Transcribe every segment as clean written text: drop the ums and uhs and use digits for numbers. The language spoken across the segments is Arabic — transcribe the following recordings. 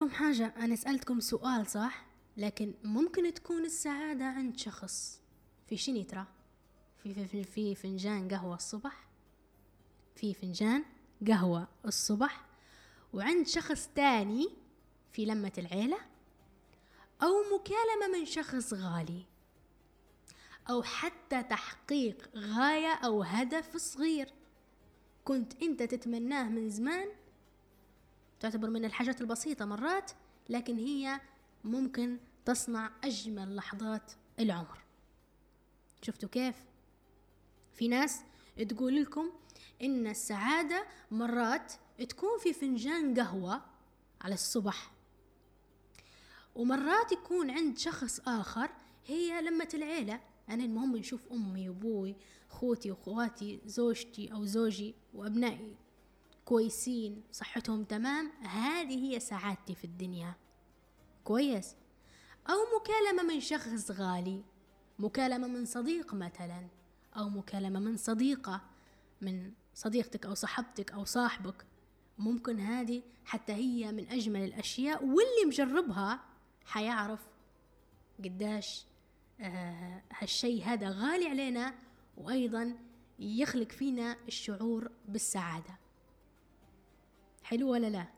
أهم حاجة أنا سألتكم سؤال صح، لكن ممكن تكون السعادة عند شخص في شنو ترى؟ في فنجان قهوة الصبح، في فنجان قهوة الصبح، وعند شخص تاني في لمة العيلة، أو مكالمة من شخص غالي، أو حتى تحقيق غاية أو هدف صغير كنت أنت تتمناه من زمان. تعتبر من الحاجات البسيطة مرات، لكن هي ممكن تصنع أجمل لحظات العمر. شفتوا كيف؟ في ناس تقول لكم إن السعادة مرات تكون في فنجان قهوة على الصبح، ومرات يكون عند شخص آخر هي لمة العيلة. أنا المهم نشوف أمي وأبوي، خوتي وخواتي، زوجتي أو زوجي وأبنائي كويسين، صحتهم تمام، هذه هي سعادتي في الدنيا. كويس. أو مكالمة من شخص غالي، مكالمة من صديق مثلا، أو مكالمة من صديقة، من صديقتك أو صاحبتك أو صاحبك، ممكن هذه حتى هي من أجمل الأشياء، واللي مجربها حيعرف قداش هالشي هذا غالي علينا، وأيضا يخلق فينا الشعور بالسعادة. حلو ولا لا؟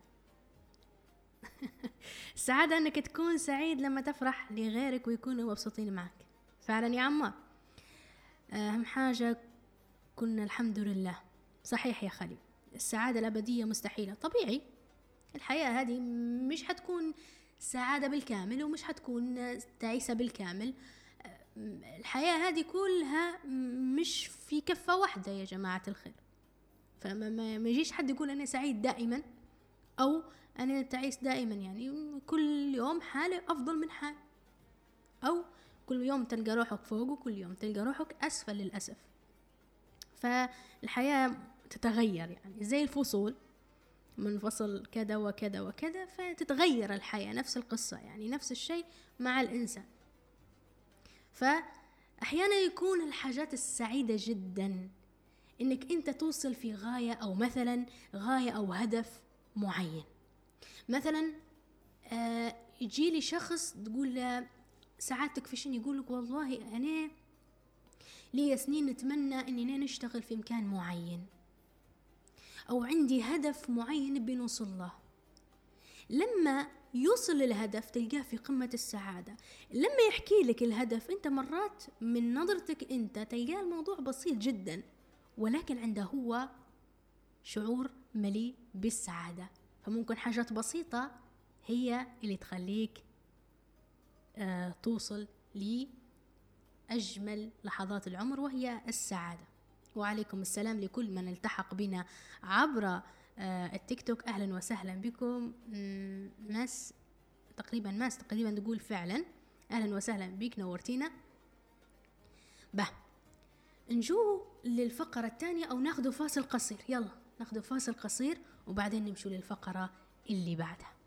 السعادة أنك تكون سعيد لما تفرح لغيرك ويكونوا مبسوطين معك. فعلا يا عمار، أهم حاجة كنا الحمد لله. صحيح يا خالي، السعادة الأبدية مستحيلة. طبيعي الحياة هذه مش حتكون سعادة بالكامل، ومش حتكون تعيسة بالكامل. الحياة هذه كلها مش في كفة واحدة يا جماعة الخير. فما يجيش حد يقول أنا سعيد دائما أو أنا تعيس دائما، يعني كل يوم حالة أفضل من حال، أو كل يوم تلقى روحك فوق وكل يوم تلقى روحك أسفل للأسف. فالحياة تتغير، يعني زي الفصول، من فصل كذا وكذا وكذا فتتغير الحياة. نفس القصة، يعني نفس الشيء مع الإنسان. فأحيانا يكون الحاجات السعيدة جدا إنك أنت توصل في غاية، أو مثلا غاية أو هدف معين. مثلا يجي لي شخص تقول له سعادتك في شنو؟ يقول لك والله أنا لي سنين نتمنى إني نشتغل في مكان معين، أو عندي هدف معين بنوصل له. لما يوصل للهدف تلقاه في قمة السعادة. لما يحكي لك الهدف، أنت مرات من نظرتك أنت تلقاه الموضوع بسيط جدا، ولكن عنده هو شعور مليء بالسعادة. فممكن حاجات بسيطة هي اللي تخليك توصل لأجمل لحظات العمر، وهي السعادة. وعليكم السلام لكل من التحق بنا عبر التيك توك. أهلا وسهلا بكم. ماس تقريبا تقول فعلا أهلا وسهلا بك، نورتينا. نجو للفقرة الثانية، أو ناخذ فاصل قصير. يلا ناخذ فاصل قصير وبعدين نمشي للفقرة اللي بعدها.